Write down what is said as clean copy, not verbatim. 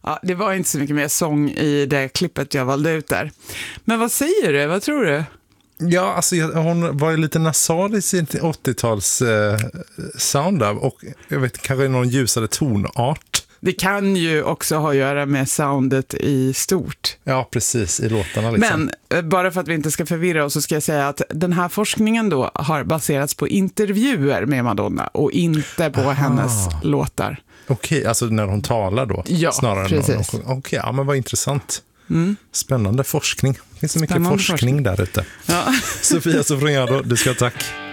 Ja, det var inte så mycket mer sång i det klippet jag valde ut där. Men vad säger du? Vad tror du? Ja, alltså hon var ju lite nasal i sin 80-tals sound där, och jag vet kanske någon ljusare tonart. Det kan ju också ha att göra med soundet i stort. Ja, precis, i låtarna liksom. Men bara för att vi inte ska förvirra oss så ska jag säga att den här forskningen då har baserats på intervjuer med Madonna och inte på hennes låtar. Okej, alltså när hon talar då? Ja, snarare precis. Okej, ja, men vad intressant. Spännande forskning. Det finns så mycket forskning där ute. Ja. Sofia Sofroniado, du ska ha tack.